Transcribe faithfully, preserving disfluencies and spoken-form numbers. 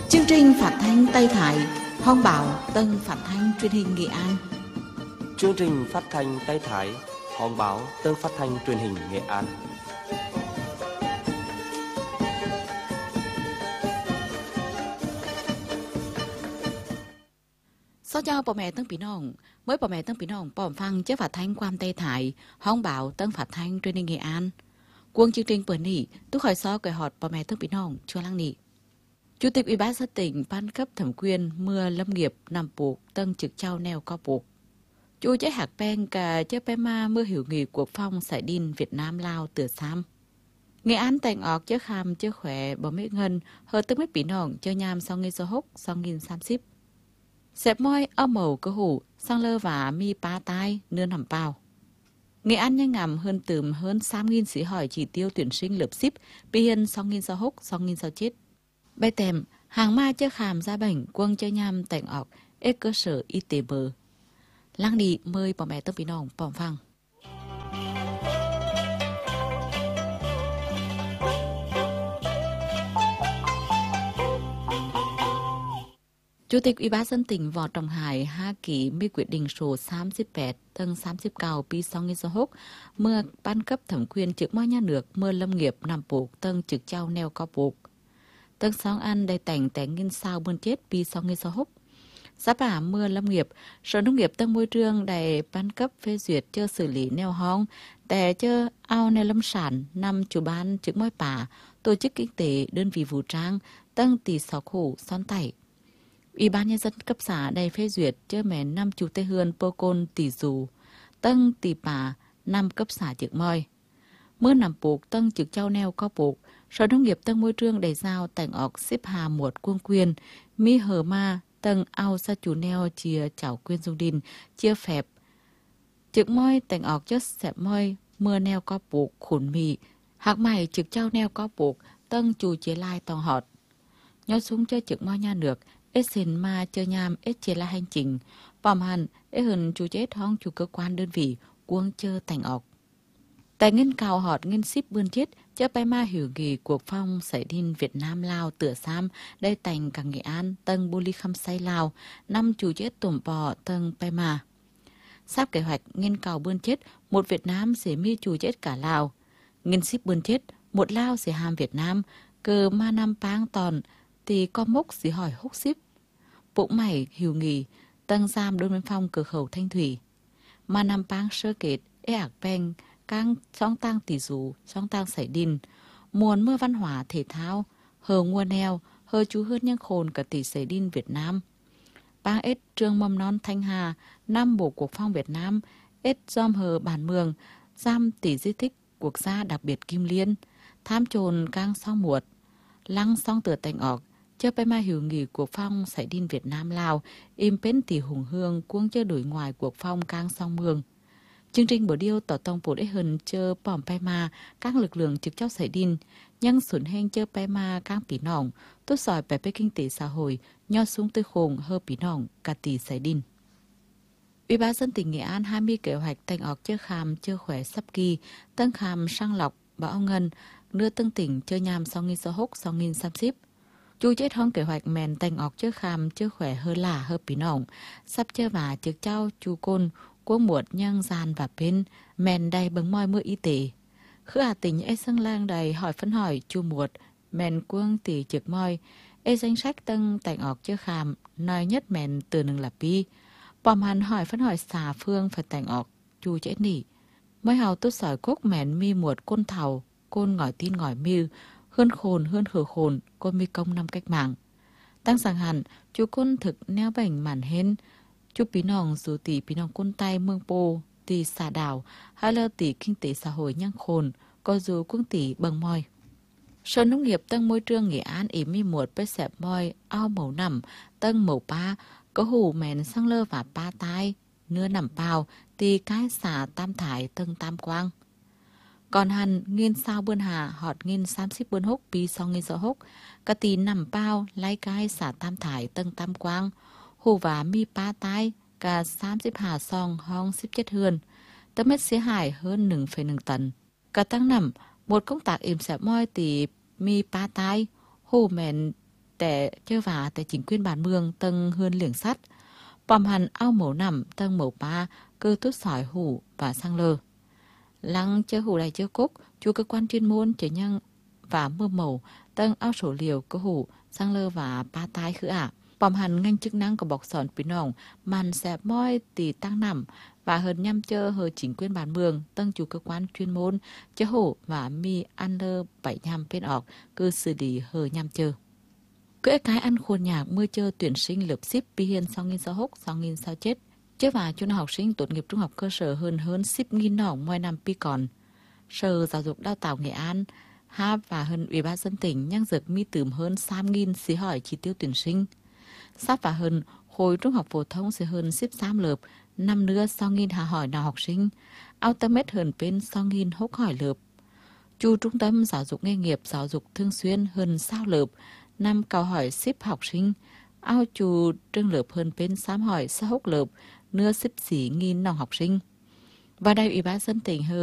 Chương trình phát thanh Tây Thái, Hòn Bảo, Tân Phát thanh Truyền hình Nghệ An. Chương trình phát thanh Tây Thái, Hòn Báo, Tân Phát thanh Truyền hình Nghệ An. Sau cho bà mẹ Tân Pí Nông, mới bà mẹ Tân Pí Nông bỏm phăng chế phát thanh quan Tây Thái, Hòn Bảo, Tân Phát thanh Truyền hình Nghệ An. Quân chương trình bữa nỉ, tôi khỏi so kể họt bà mẹ Tân Pí Nông chưa lăng nỉ. Chủ tịch Ủy ban nhân dân tỉnh ban cấp thẩm quyền mưa lâm nghiệp nằm buộc tân trực trao neo co buộc. Chú chế hạc pen cả chế pe ma mưa hiểu nghị cuộc phong sải đin Việt Nam Lào từ Sam. Nghệ An tành ọc chế kham chế khỏe bỏ mấy ngân hơi tức mấy bị nòng chơi nham sau nghìn số hốc sau nghìn sam ship. Xẹp môi áo màu cơ hủ sang lơ và mi pa tai nưa nằm bao. Nghệ An nhanh ngầm hơn tùm hơn sáu nghìn sĩ hỏi chỉ tiêu tuyển sinh lớp ship bị hiên sau nghìn số hốc sau nghìn số chết. Bây tèm, hàng ma chơi khám ra bệnh quân chơi nham tành ọc ế cơ sở y tế bờ. Lăng đi mời bà mẹ Tân Pí Nông bỏng phăng. Chủ tịch Ủy ban nhân dân tỉnh Võ Trọng Hải hạ ký mi quyết định số ba mươi tám tầng ba mươi cao pi sau nghìn số hốc mưa ban cấp thẩm quyền trực mọi nhà nước mưa lâm nghiệp nằm buộc tầng trực trao neo co buộc. Tầng sáu ăn đầy tảnh tẻ nghìn sao bươn chết pi sau nghìn số hốc. Giá bả mưa lâm nghiệp, Sở Nông nghiệp Tân Môi Trường đầy ban cấp phê duyệt cho xử lý neo hong, để cho ao neo lâm sản nằm chủ ban trực môi bả, tổ chức kinh tế, đơn vị vũ trang, tăng tỷ sáu khổ, son tẩy. Ủy ban nhân dân cấp xã đầy phê duyệt cho mẹ năm chủ tê hươn pô côn tỷ dù, tăng tỷ bả năm cấp xã trực môi. Mưa nằm buộc tăng trực trao neo co buộc, Sở Nông nghiệp Tân Môi Trường đầy giao tành ọc xếp hà một quân quyền, mi hờ ma, tầng ao sa chủ neo chia chảo quyên dung đình, chia phẹp. Trực môi tành ọc chất xẹp môi, mưa neo có buộc khổn mì, hạc mày trực trao neo có buộc, tầng chủ chế lai tòng họt. Nhó súng chơi trực môi nha nước, ết xin ma chơi nham ết chế lai hành trình, bòm hẳn ết hừng chủ chế hong chủ cơ quan đơn vị, cuông chơ tành ọc. Tại nghiên cao họt nghiên ship bươn chết, cho bay ma hiểu nghỉ cuộc phong xảy đin Việt Nam Lào tựa Sam, đây tành cả Nghệ An, tầng bô ly khăm say Lào, năm chủ chết tổm bò tầng bay ma. Sắp kế hoạch nghiên cao bươn chết, một Việt Nam sẽ mi chủ chết cả Lào. Nghiên ship bươn chết, một Lào sẽ hàm Việt Nam, cờ ma năm pang tòn, thì có mốc sẽ hỏi húc ship. Bụng mày hiểu nghỉ, tầng giam đôn biên phong cửa khẩu Thanh Thủy. Ma năm pang sơ kết, ế ạc beng, căng song tăng tỷ dù, song tăng sảy đinh, muôn mưa văn hóa thể thao, hờ ngua neo, hờ chú hương nhân khôn cả tỷ sảy đinh Việt Nam. Bang ết trường mầm non Thanh Hà, năm bộ quốc phong Việt Nam, ết dòm hờ bản mường, giam tỷ di tích quốc gia đặc biệt Kim Liên, tham trồn căng song muột, lăng song tựa tành ọc, chơ bay ma hiểu nghỉ cuộc phong sảy đinh Việt Nam Lào, im pến tỷ hùng hương cuông chơ đổi ngoài cuộc phong căng song mường. Chương trình bổ điêu tỏ tông bổ đế hần chơ bỏm bay ma các lực lượng trực chóc xảy đinh, nhân xuẩn hên chơ bay ma các bí nòng, tốt sỏi bẻ bê kinh tế xã hội, nho súng tư khùng hơ bí nòng, cả tỷ xảy đinh. Ủy ban dân tỉnh Nghệ An hai mươi kế hoạch thành ọc chơ khám chơ khỏe sắp kỳ, tăng khám sang lọc, bảo ngân, nưa tân tỉnh chơ nhàm sau nghìn số hốc sau nghìn xăm ship. Chú chết hông kế hoạch mèn thành ọc chơ khám chơ khỏe hơ lả hơ bí nòng, sắp chơ và trực trao chú côn, quân muột nhang gian và bên men đầy bằng môi mưa y tế. Khứ à tỉnh ế sân lang đầy hỏi phân hỏi chu muột men quân tỷ trực môi ế danh sách tân tảnh ọc chưa khám nói nhất men từ nâng là pi. Bòm hắn hỏi phân hỏi xà phương phải tảnh ọc chu chế nỉ. Mới hào tốt sỏi cốc men mi muột côn thầu côn ngỏi tin ngỏi miêu hơn khôn hơn khử khôn côn mi công năm cách mạng. Tăng sang hẳn chú côn thực neo bảnh màn hên chú bí nòng dù tỷ bí nòng côn tay mương pô, tỷ xà đảo, hay là tỷ kinh tế xã hội nhang khôn, có dù quân tỷ bằng môi. Sở Nông nghiệp Tân Môi Trường Nghệ An ý mi muột bê xẹp môi, ao màu nằm, tân màu ba, có hù mẹn sang lơ và ba tai, nưa nằm bao, tỷ cái xà tam thải tân tam quang. Còn hẳn, nghiên sao bươn hà, họt nghiên xám xíp bươn hốc, bí sau nghiên dọ hốc, cả tỷ nằm bao, lấy cái xà tam thải tân tam quang, hù và mi ba tai, cả xám xíp hà song hong xíp chết hươn, tâm hết xế hại hơn một phẩy một tấn. Cả tăng nằm, một công tác im xẹp môi tỷ mi ba tai, hù mẹn แต่เจ้าว่าแต่chính quyền bản mường tầng hơn liềng sắtปอมหันเอาหมูnằm tầng mổ ba cơ tốt sỏi hủ và sang lơ lăng chơi hủ này chơi cúc chú cơ quan chuyên môn chơi nhân và mưa màu tầng ao sổ liều cơ hủ sang lơ và ba tai khử ảปอมหัน ngành chức năng của bọc sòn pí nòng màn xẹp moi tì tăng nằm và hơn nhăm chơ hờ chính quyền bản mường tầng chủ cơ quan chuyên môn chơi hủ và mi ăn lơ bảy nhăm bên ọc cứ xử lý hờ nhăm chơ cưỡi cái ăn khôn nhạc mưa chơ tuyển sinh lớp ship pi hiên sau nghìn sau hốc sau nghìn sau chết chứ và cho học sinh tốt nghiệp trung học cơ sở hơn hơn ship nghìn nòng ngoài năm pi còn sở giáo dục đào tạo Nghệ An ha và hơn ủy ban dân tỉnh nhang dược mi tửm hơn sáu nghìn xí hỏi chỉ tiêu tuyển sinh sắp và hơn khối trung học phổ thông sẽ hơn ship sam lớp năm nữa sau nghìn hà hỏi nào học sinh automat hơn bên sau nghìn hốc hỏi lớp chu trung tâm giáo dục nghề nghiệp giáo dục thường xuyên hơn sao lớp năm câu hỏi ship học sinh ao chu trương lớp hơn bên sám hỏi sao hốc lớp nưa ship xỉ nghìn nòng học sinh và đây ủy ban dân tỉnh hờ